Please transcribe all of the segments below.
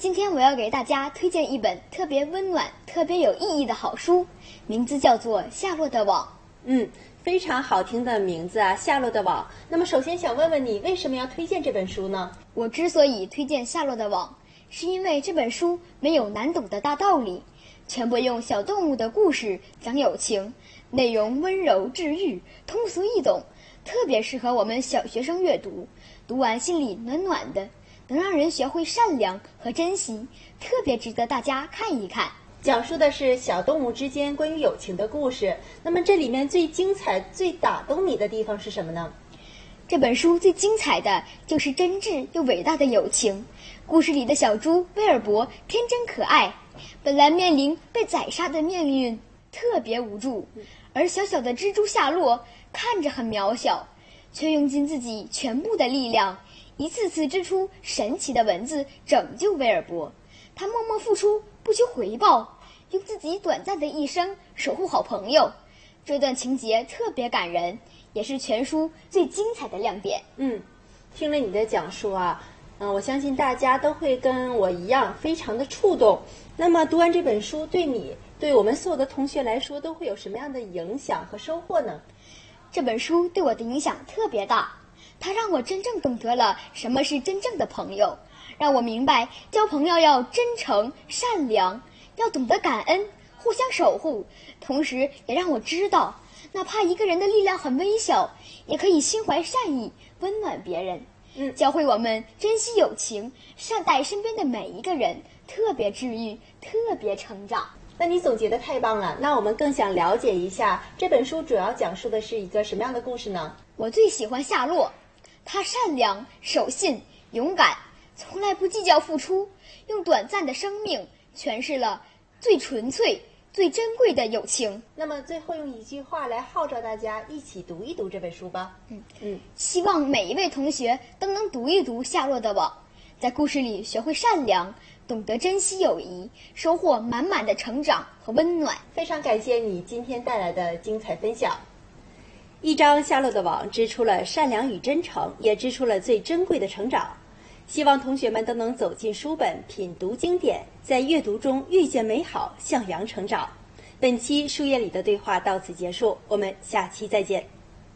今天我要给大家推荐一本特别温暖、特别有意义的好书，名字叫做《夏洛的网》。 非常好听的名字啊，《夏洛的网》。那么首先想问问你，为什么要推荐这本书呢？ 我之所以推荐《夏洛的网》，是因为这本书没有难懂的大道理，全部用小动物的故事讲友情，内容温柔治愈，通俗易懂，特别适合我们小学生阅读，读完心里暖暖的，能让人学会善良和珍惜，特别值得大家看一看。 讲述的是小动物之间关于友情的故事。那么这里面最精彩、最打动你的地方是什么呢？ 这本书最精彩的就是真挚又伟大的友情。故事里的小猪威尔伯天真可爱，本来面临被宰杀的命运，特别无助，而小小的蜘蛛夏洛看着很渺小，却用尽自己全部的力量，一次次织出神奇的文字拯救威尔伯。他默默付出，不求回报，用自己短暂的一生守护好朋友。这段情节特别感人，也是全书最精彩的亮点。 听了你的讲述啊，我相信大家都会跟我一样非常的触动。那么读完这本书，对你，对我们所有的同学来说，都会有什么样的影响和收获呢？ 这本书对我的影响特别大，它让我真正懂得了什么是真正的朋友，让我明白交朋友要真诚善良，要懂得感恩，互相守护。同时也让我知道，哪怕一个人的力量很微小，也可以心怀善意，温暖别人。教会我们珍惜友情，善待身边的每一个人，特别治愈，特别成长。 那你总结的太棒了，那我们更想了解一下这本书主要讲述的是一个什么样的故事呢？ 我最喜欢夏洛，他善良、守信、勇敢，从来不计较付出，用短暂的生命诠释了最纯粹、最珍贵的友情。 那么最后用一句话来号召大家一起读一读这本书吧。 希望每一位同学都能读一读《夏洛的网》，在故事里学会善良，懂得珍惜友谊，收获满满的成长和温暖。 非常感谢你今天带来的精彩分享。一张夏洛的网织出了善良与真诚，也织出了最珍贵的成长。希望同学们都能走进书本，品读经典，在阅读中遇见美好，向阳成长。本期书页里的对话到此结束，我们下期再见。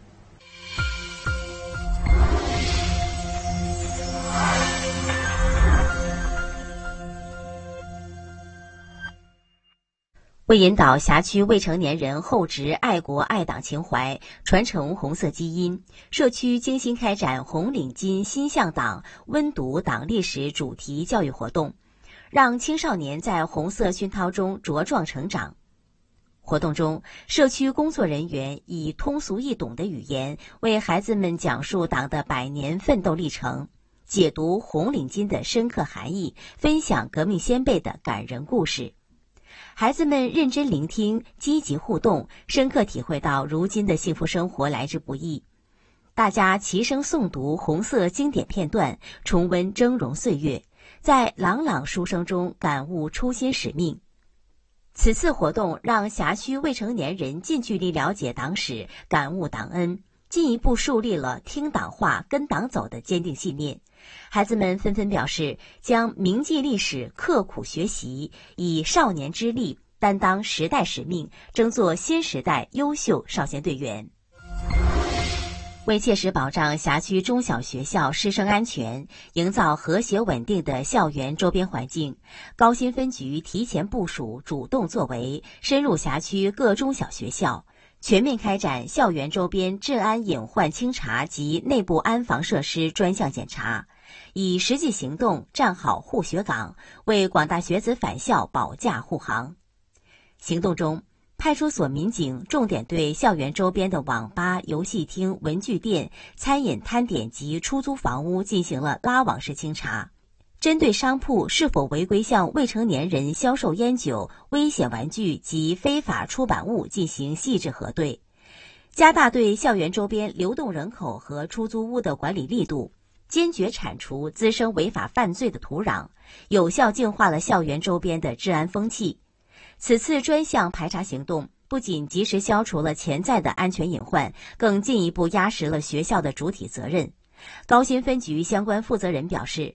为引导辖区未成年人厚植爱国爱党情怀，传承红色基因，社区精心开展红领巾新向党温读党历史主题教育活动，让青少年在红色熏陶中茁壮成长。活动中，社区工作人员以通俗易懂的语言为孩子们讲述党的100年奋斗历程，解读红领巾的深刻含义，分享革命先辈的感人故事。孩子们认真聆听，积极互动，深刻体会到如今的幸福生活来之不易。大家齐声诵读红色经典片段，重温峥嵘岁月，在朗朗书声中感悟初心使命。此次活动让辖区未成年人近距离了解党史，感悟党恩，进一步树立了听党话、跟党走的坚定信念。孩子们纷纷表示，将铭记历史，刻苦学习，以少年之力担当时代使命，争做新时代优秀少先队员。为切实保障辖区中小学校师生安全，营造和谐稳定的校园周边环境，高新分局提前部署、主动作为，深入辖区各中小学校，全面开展校园周边治安隐患清查及内部安防设施专项检查，以实际行动站好护学岗，为广大学子返校保驾护航。行动中，派出所民警重点对校园周边的网吧、游戏厅、文具店、餐饮摊点及出租房屋进行了拉网式清查，针对商铺是否违规向未成年人销售烟酒、危险玩具及非法出版物进行细致核对，加大对校园周边流动人口和出租屋的管理力度，坚决铲除滋生违法犯罪的土壤，有效净化了校园周边的治安风气。此次专项排查行动不仅及时消除了潜在的安全隐患，更进一步压实了学校的主体责任。高新分局相关负责人表示，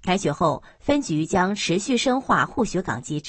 开学后，分局将持续深化护学岗机制。